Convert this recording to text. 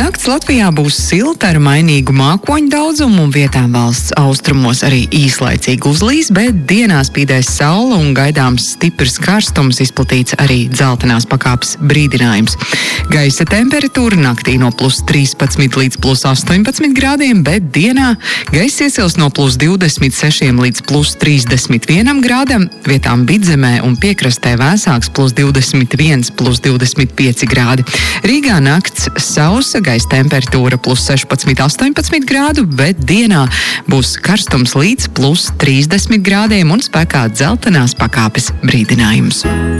Nakts Latvijā būs silta ar mainīgu mākoņu daudzumu un vietām valsts austrumos arī īslaicīgi uzlīs, bet dienā spīdēs saule un gaidāms stiprs karstums, izplatīts arī dzeltenās pakāpes brīdinājums. Gaisa temperatūra naktī no +13 līdz +18 grādiem, bet dienā gaiss iesils no +26 līdz +31 grādam, vietām vidzemē un piekrastē vēsāks +21, +25 grādi. Rīgā nakts sausa, gaisa temperatūra +16, 18 grādu, bet dienā būs karstums līdz +30 grādiem un spēkā dzeltenās pakāpes brīdinājums.